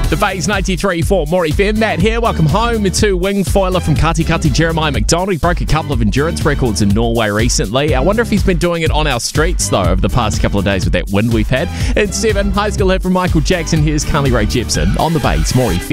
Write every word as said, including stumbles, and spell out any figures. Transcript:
The Bay's ninety-three point four Maury F M. Matt here. Welcome home to wing foiler from Kati Kati, Jeremiah McDonald. He broke a couple of endurance records in Norway recently. I wonder if he's been doing it on our streets, though, over the past couple of days with that wind we've had. In seven, high school hit from Michael Jackson. Here's Carly Rae Jepsen on the Bay's Maury F M.